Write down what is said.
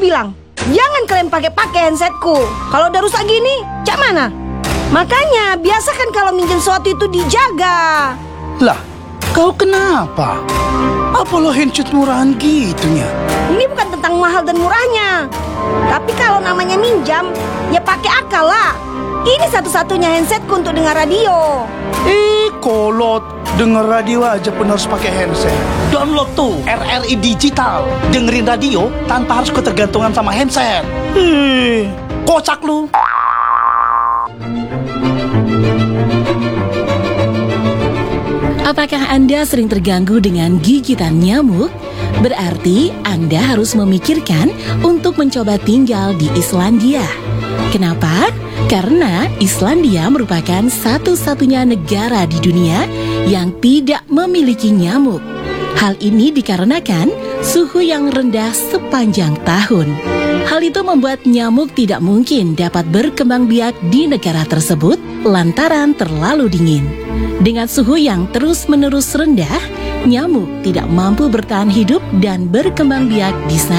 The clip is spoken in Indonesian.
bilang, jangan kalian pakai handsetku. Kalau udah rusak gini, cak mana? Makanya biasakan kalau minjem sesuatu itu dijaga. Lah, kau kenapa? Apa lo handset murahan gitunya? Ini bukan tentang mahal dan murahnya, tapi kalau namanya minjam, ya pakai akal lah. Ini satu-satunya handsetku untuk dengar radio. Kolot, denger radio aja pun harus pakai handset. Download tuh RRI Digital, dengerin radio tanpa harus ketergantungan sama handset. Kocak lu. Apakah Anda sering terganggu dengan gigitan nyamuk? Berarti Anda harus memikirkan untuk mencoba tinggal di Islandia. Kenapa? Karena Islandia merupakan satu-satunya negara di dunia yang tidak memiliki nyamuk. Hal ini dikarenakan suhu yang rendah sepanjang tahun. Hal itu membuat nyamuk tidak mungkin dapat berkembang biak di negara tersebut lantaran terlalu dingin. Dengan suhu yang terus-menerus rendah, nyamuk tidak mampu bertahan hidup dan berkembang biak di sana.